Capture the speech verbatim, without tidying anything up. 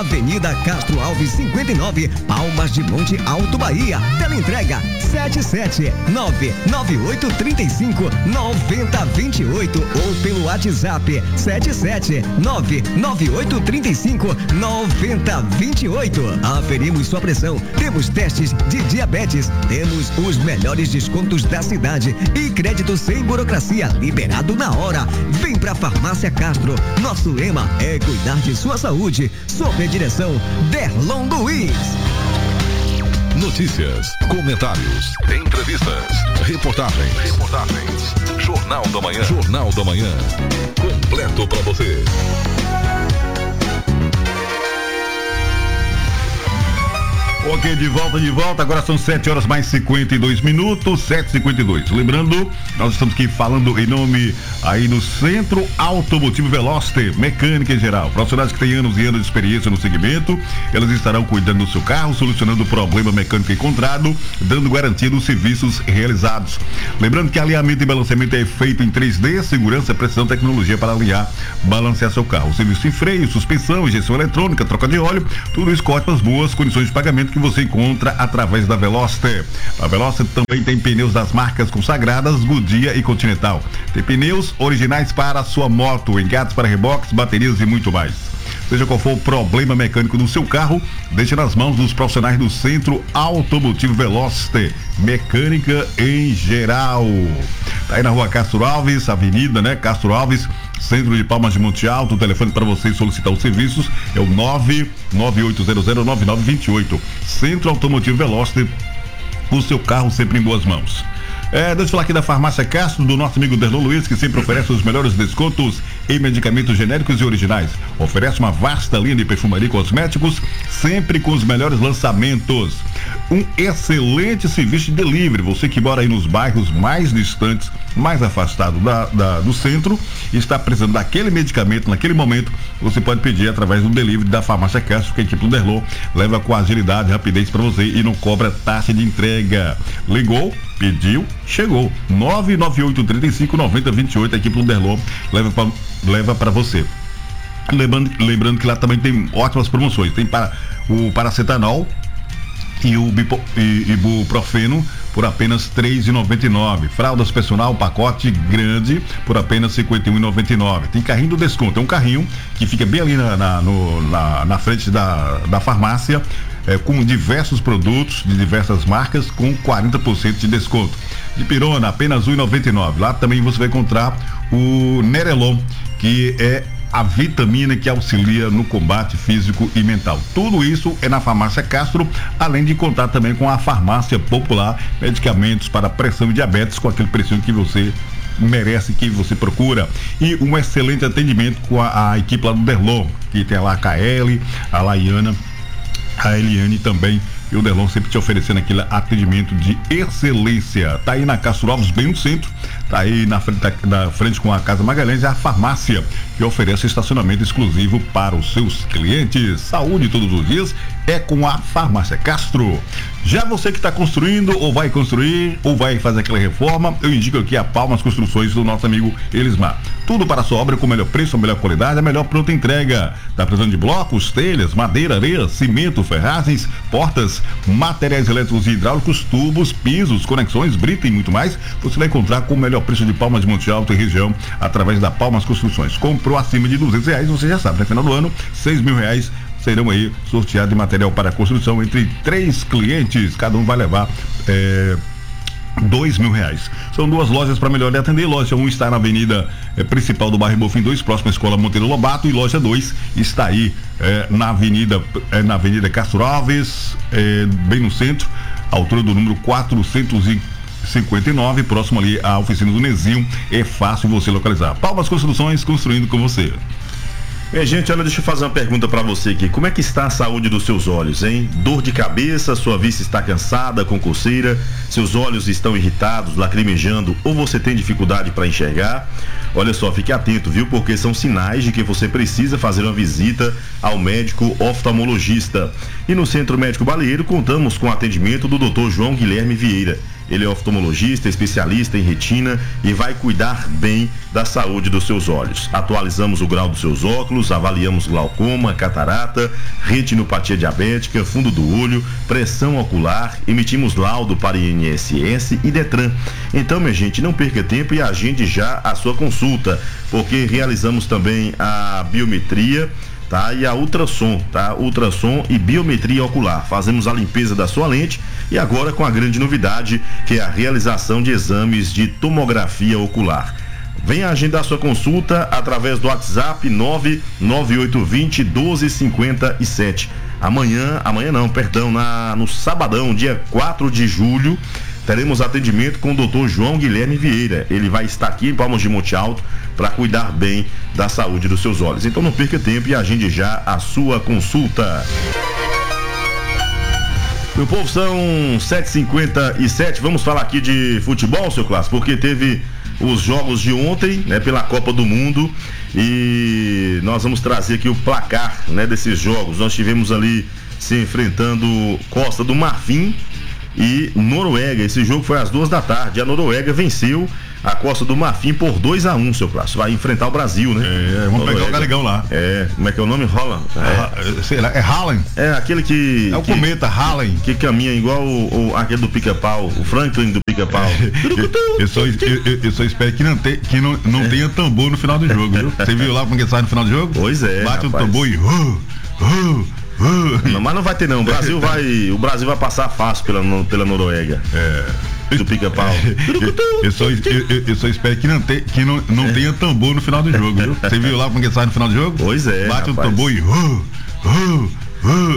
Avenida Castro Alves, cinquenta e nove, Palmas de Monte Alto, Bahia. Teleentrega sete sete nove nove oito três cinco nove zero dois oito ou pelo WhatsApp sete sete nove nove oito três cinco nove zero dois oito. Aferimos sua pressão, temos testes de diabetes, temos os melhores descontos da cidade e crédito sem burocracia, liberado na hora. Vem pra Farmácia Castro. Nosso lema é cuidar de sua saúde, sob a direção Derlon Luiz. Notícias, comentários, entrevistas, reportagens, reportagens. Jornal da Manhã, Jornal da Manhã, completo para você. Ok, de volta, de volta. Agora são sete horas mais cinquenta e dois minutos, sete e cinquenta e dois. Lembrando, nós estamos aqui falando em nome aí no Centro Automotivo Veloster, mecânica em geral. Profissionais que têm anos e anos de experiência no segmento, elas estarão cuidando do seu carro, solucionando o problema mecânico encontrado, dando garantia dos serviços realizados. Lembrando que alinhamento e balanceamento é feito em três D, segurança, precisão, tecnologia para alinhar, balancear seu carro. Serviço de freio, suspensão, injeção eletrônica, troca de óleo, tudo isso com ótimas, boas condições de pagamento que você encontra através da Veloster. A Veloster também tem pneus das marcas consagradas Goodyear e Continental. Tem pneus originais para a sua moto, engates para reboques, baterias e muito mais. Seja qual for o problema mecânico do seu carro, deixe nas mãos dos profissionais do Centro Automotivo Veloster, mecânica em geral. Tá aí na rua Castro Alves, avenida, né? Castro Alves, centro de Palmas de Monte Alto. O telefone para você solicitar os serviços é o nove nove oito zero zero nove nove dois oito. Centro Automotivo Veloster, o seu carro sempre em boas mãos. É, deixa eu falar aqui da Farmácia Castro, do nosso amigo Derlon Luiz, que sempre oferece os melhores descontos em medicamentos genéricos e originais. Oferece uma vasta linha de perfumaria e cosméticos, sempre com os melhores lançamentos. Um excelente serviço de delivery. Você que mora aí nos bairros mais distantes, mais afastados da, da, do centro, e está precisando daquele medicamento naquele momento, você pode pedir através do delivery da Farmácia Castro, que a equipe do Derlon leva com agilidade e rapidez para você e não cobra taxa de entrega. Ligou, pediu, chegou. nove nove oito três cinco nove zero dois oito, a equipe do Derlon leva para leva para você. Lembrando, lembrando que lá também tem ótimas promoções. Tem para o paracetanol e o bipo, e, ibuprofeno por apenas três reais e noventa e nove. Fraldas personal, pacote grande por apenas cinquenta e um reais e noventa e nove. Tem carrinho do desconto, é um carrinho que fica bem ali na, na, no, na, na frente da, da farmácia, é, com diversos produtos de diversas marcas com quarenta por cento de desconto. De pirona, apenas um real e noventa e nove. Lá também você vai encontrar o Nerelon, que é a vitamina que auxilia no combate físico e mental. Tudo isso é na Farmácia Castro, além de contar também com a Farmácia Popular, medicamentos para pressão e diabetes com aquele precinho que você merece, que você procura. E um excelente atendimento com a, a equipe lá do Derlon, que tem lá a K L, a Laiana, a Eliane também. E o Derlon sempre te oferecendo aquele atendimento de excelência. Tá aí na Castro Alves, bem no centro. Tá aí na frente, na frente com a Casa Magalhães, é a farmácia que oferece estacionamento exclusivo para os seus clientes. Saúde todos os dias é com a Farmácia Castro. Já você que está construindo, ou vai construir, ou vai fazer aquela reforma, eu indico aqui a Palmas Construções do nosso amigo Elismar. Tudo para a sua obra com o melhor preço, a melhor qualidade, a melhor pronta entrega. Tá precisando de blocos, telhas, madeira, areia, cimento, ferragens, portas, materiais elétricos e hidráulicos, tubos, pisos, conexões, brita e muito mais. Você vai encontrar com o melhor preço de Palmas de Monte Alto e região através da Palmas Construções. Comprou acima de duzentos reais, você já sabe, no final do ano, seis mil reais serão aí sorteados de material para construção entre três clientes. Cada um vai levar é, dois mil reais. São duas lojas para melhor lhe atender. Loja um está na avenida é, principal do bairro Bonfim dois, próxima à Escola Monteiro Lobato, e loja dois está aí é, na avenida é, na avenida Castro Alves, é, bem no centro, altura do número quatrocentos e cinquenta e nove, próximo ali à oficina do Nezinho. É fácil você localizar. Palmas Construções, construindo com você. Minha gente, olha, deixa eu fazer uma pergunta pra você aqui. Como é que está a saúde dos seus olhos, hein? Dor de cabeça, sua vista está cansada, com coceira, seus olhos estão irritados, lacrimejando, ou você tem dificuldade para enxergar? Olha só, fique atento, viu? Porque são sinais de que você precisa fazer uma visita ao médico oftalmologista. E no Centro Médico Baleiro contamos com o atendimento do doutor João Guilherme Vieira. Ele é oftalmologista, especialista em retina e vai cuidar bem da saúde dos seus olhos. Atualizamos o grau dos seus óculos, avaliamos glaucoma, catarata, retinopatia diabética, fundo do olho, pressão ocular, emitimos laudo para I N S S e Detran. Então, minha gente, não perca tempo e agende já a sua consulta, porque realizamos também a biometria, tá? E a ultrassom, tá? Ultrassom e biometria ocular. Fazemos a limpeza da sua lente e agora com a grande novidade, que é a realização de exames de tomografia ocular. Venha agendar sua consulta através do WhatsApp nove nove oito dois zero um dois cinco sete. Amanhã, amanhã não, perdão, na, no sabadão, dia quatro de julho, teremos atendimento com o doutor João Guilherme Vieira. Ele vai estar aqui em Palmas de Monte Alto para cuidar bem da saúde dos seus olhos. Então não perca tempo e agende já a sua consulta. Meu povo, são sete e cinquenta e sete. Vamos falar aqui de futebol, seu Clássico, porque teve os jogos de ontem, né, pela Copa do Mundo, e nós vamos trazer aqui o placar, né, desses jogos. Nós tivemos ali se enfrentando Costa do Marfim e Noruega. Esse jogo foi às duas da tarde. A Noruega venceu a Costa do Marfim por dois a um, seu Clássico. Vai enfrentar o Brasil, né? É, vamos Noruega. Pegar o galegão lá. É, como é que é o nome? Holland? É, sei lá, é Haaland. É aquele que... É o que, cometa, Haaland. Que, que caminha igual o, o, aquele do pica-pau, o Franklin do pica-pau. eu, eu, só, eu, eu só espero que não, te, que não, não é. tenha tambor no final do jogo, viu? Você viu lá como que sai no final do jogo? Pois é, bate rapaz. o tambor e... Uh, uh, uh. Não, mas não vai ter não, o Brasil vai, o Brasil vai passar fácil pela, pela Noruega. É... do pica-pau. Eu, eu, só, eu, eu só espero que não, te, que não, não é. tenha tambor no final do jogo, viu? Você viu lá como que sai no final do jogo? Pois é, bate rapaz. o tambor e... Uh, uh, uh.